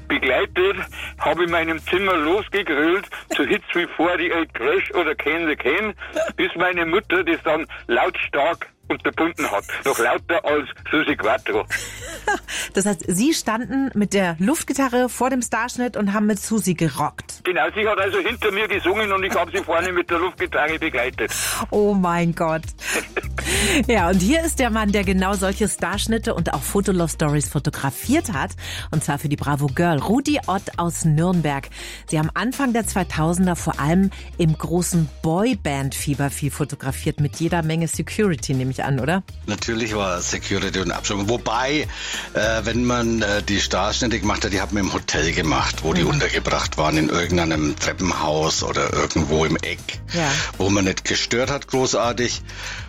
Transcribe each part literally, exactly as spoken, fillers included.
begleitet, habe in meinem Zimmer losgegrölt zu Hits wie forty-eight Crash oder Can the Can, bis meine Mutter das dann lautstark unterbunden hat. Noch lauter als Susi Quattro. Das heißt, Sie standen mit der Luftgitarre vor dem Starschnitt und haben mit Susi gerockt. Genau, sie hat also hinter mir gesungen und ich habe sie vorne mit der Luftgitarre begleitet. Oh mein Gott. Ja, und hier ist der Mann, der genau solche Starschnitte und auch Fotolove-Stories fotografiert hat. Und zwar für die Bravo Girl, Rudi Ott aus Nürnberg. Sie haben Anfang der zweitausender vor allem im großen Boyband-Fieber viel fotografiert, mit jeder Menge Security, nehme ich an, oder? Natürlich war Security und Abschirmung. Wobei, äh, wenn man äh, die Starschnitte gemacht hat, die haben wir im Hotel gemacht, wo die mhm. untergebracht waren, in irgendeinem Treppenhaus oder irgendwo im Eck, ja. wo man nicht gestört hat, großartig.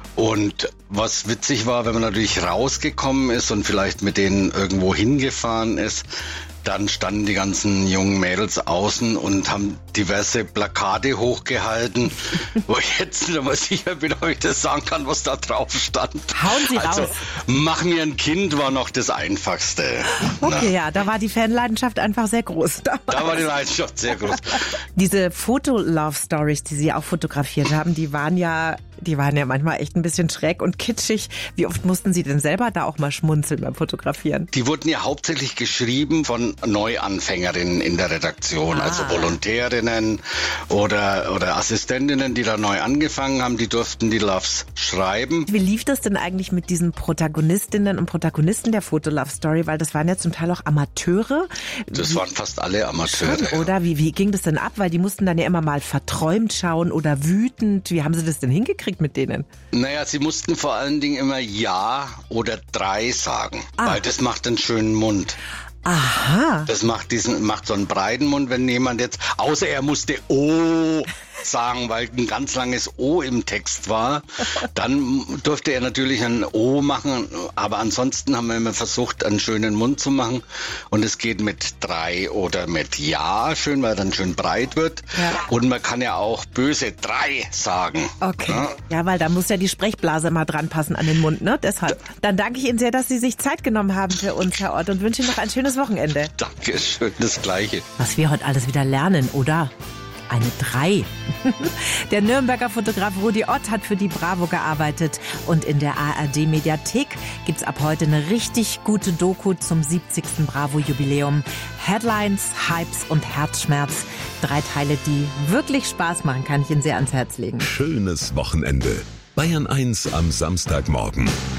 Und was witzig war, wenn man natürlich rausgekommen ist und vielleicht mit denen irgendwo hingefahren ist, dann standen die ganzen jungen Mädels außen und haben diverse Plakate hochgehalten, wo ich jetzt nicht mehr sicher bin, ob ich das sagen kann, was da drauf stand. Hauen Sie also, raus. Mach mir ein Kind war noch das Einfachste. Okay, Na? ja, da war die Fanleidenschaft einfach sehr groß. Da war die Leidenschaft sehr groß. Diese Foto-Love-Stories, die Sie auch fotografiert haben, die waren ja, die waren ja manchmal echt ein bisschen schräg und kitschig. Wie oft mussten Sie denn selber da auch mal schmunzeln beim Fotografieren? Die wurden ja hauptsächlich geschrieben von Neuanfängerinnen in der Redaktion, ah. also Volontärinnen oder, oder Assistentinnen, die da neu angefangen haben, die durften die Loves schreiben. Wie lief das denn eigentlich mit diesen Protagonistinnen und Protagonisten der Foto-Love-Story? Weil das waren ja zum Teil auch Amateure. Das wie, waren fast alle Amateure. Schon, oder? Wie, wie ging das denn ab? Weil die mussten dann ja immer mal verträumt schauen oder wütend. Wie haben Sie das denn hingekriegt mit denen? Naja, sie mussten vor allen Dingen immer Ja oder Drei sagen, ah. weil das macht einen schönen Mund. Aha. Das macht diesen, macht so einen breiten Mund, wenn jemand jetzt, außer er musste O sagen, weil ein ganz langes O im Text war, dann durfte er natürlich ein O machen, aber ansonsten haben wir immer versucht, einen schönen Mund zu machen und es geht mit Drei oder mit Ja schön, weil er dann schön breit wird ja. und man kann ja auch böse Drei sagen. Okay, ja? ja, weil da muss ja die Sprechblase mal dran passen an den Mund, ne? Deshalb. Dann danke ich Ihnen sehr, dass Sie sich Zeit genommen haben für uns, Herr Ott, und wünsche Ihnen noch ein schönes Wochenende. Dankeschön, das Gleiche. Was wir heute alles wieder lernen, oder? Eine Drei. Der Nürnberger Fotograf Rudi Ott hat für die Bravo gearbeitet und in der A R D-Mediathek gibt's ab heute eine richtig gute Doku zum siebzigsten Bravo-Jubiläum. Headlines, Hypes und Herzschmerz. Drei Teile, die wirklich Spaß machen, kann ich Ihnen sehr ans Herz legen. Schönes Wochenende. Bayern eins am Samstagmorgen.